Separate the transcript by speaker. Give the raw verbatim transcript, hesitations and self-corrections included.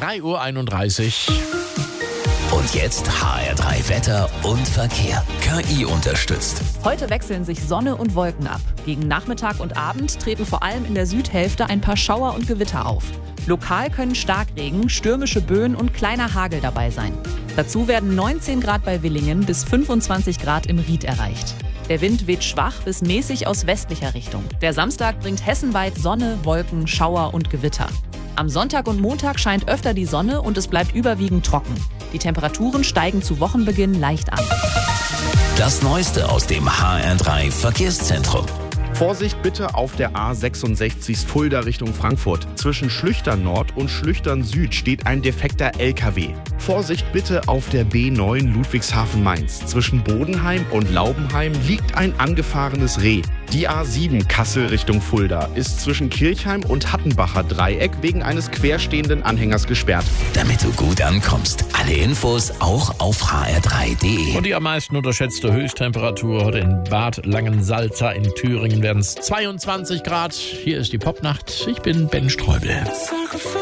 Speaker 1: drei Uhr einunddreißig.
Speaker 2: Und jetzt H R drei Wetter und Verkehr. K I unterstützt.
Speaker 3: Heute wechseln sich Sonne und Wolken ab. Gegen Nachmittag und Abend treten vor allem in der Südhälfte ein paar Schauer und Gewitter auf. Lokal können Starkregen, stürmische Böen und kleiner Hagel dabei sein. Dazu werden neunzehn Grad bei Willingen bis fünfundzwanzig Grad im Ried erreicht. Der Wind weht schwach bis mäßig aus westlicher Richtung. Der Samstag bringt hessenweit Sonne, Wolken, Schauer und Gewitter. Am Sonntag und Montag scheint öfter die Sonne und es bleibt überwiegend trocken. Die Temperaturen steigen zu Wochenbeginn leicht an.
Speaker 2: Das Neueste aus dem H R drei Verkehrszentrum.
Speaker 4: Vorsicht bitte auf der A sechsundsechzig Fulda Richtung Frankfurt. Zwischen Schlüchtern Nord und Schlüchtern Süd steht ein defekter L K W. Vorsicht bitte auf der B neun Ludwigshafen Mainz. Zwischen Bodenheim und Laubenheim liegt ein angefahrenes Reh. Die A sieben Kassel Richtung Fulda ist zwischen Kirchheim und Hattenbacher Dreieck wegen eines querstehenden Anhängers gesperrt.
Speaker 2: Damit du gut ankommst. Alle Infos auch auf h r drei punkt d e.
Speaker 1: Und die am meisten unterschätzte Höchsttemperatur heute in Bad Langensalza in Thüringen werden es zweiundzwanzig Grad. Hier ist die Popnacht. Ich bin Ben Streubel.